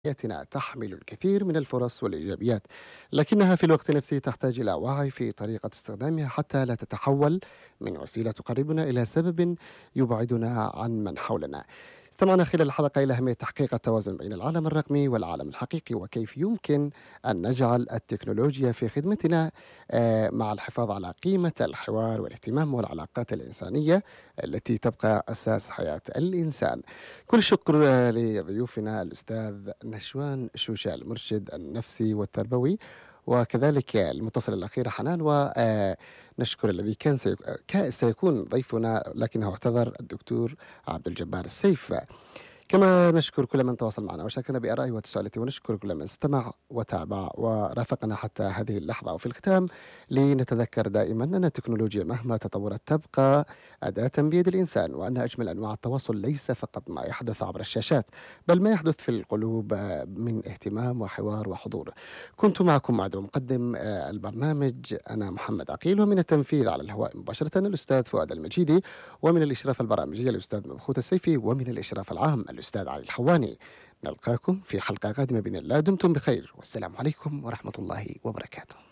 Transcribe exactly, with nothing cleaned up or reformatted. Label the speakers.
Speaker 1: حياتنا تحمل الكثير من الفرص والإيجابيات، لكنها في الوقت نفسه تحتاج إلى وعي في طريقة استخدامها حتى لا تتحول من وسيلة تقربنا إلى سبب يبعدنا عن من حولنا. استمعنا خلال الحلقة إلى أهمية تحقيق التوازن بين العالم الرقمي والعالم الحقيقي، وكيف يمكن أن نجعل التكنولوجيا في خدمتنا آه، مع الحفاظ على قيمة الحوار والاهتمام والعلاقات الإنسانية التي تبقى أساس حياة الإنسان. كل الشكر آه، لضيوفنا الأستاذ نشوان شوشة، المرشد النفسي والتربوي، وكذلك المتصل الأخير حنان، ونشكر الذي كان سيك- كان سيكون ضيفنا لكنه اعتذر، الدكتور عبد الجبار السيف. كما نشكر كل من تواصل معنا وشاركنا بآرائه وتساؤلاته، ونشكر كل من استمع وتابع ورافقنا حتى هذه اللحظة. وفي الختام لنتذكر دائما أن التكنولوجيا مهما تطورت تبقى أداة بيد الإنسان، وأن أجمل أنواع التواصل ليس فقط ما يحدث عبر الشاشات، بل ما يحدث في القلوب آه، من اهتمام وحوار وحضور. كنت معكم مع مقدم آه، البرنامج أنا محمد عقيل، ومن التنفيذ على الهواء مباشرة الأستاذ فؤاد المجيدي، ومن الإشراف البرامجي الأستاذ مبخوت السيفي، ومن الإشراف العام الأستاذ علي الحواني. نلقاكم في حلقة قادمة بإذن الله، دمتم بخير، والسلام عليكم ورحمة الله وبركاته.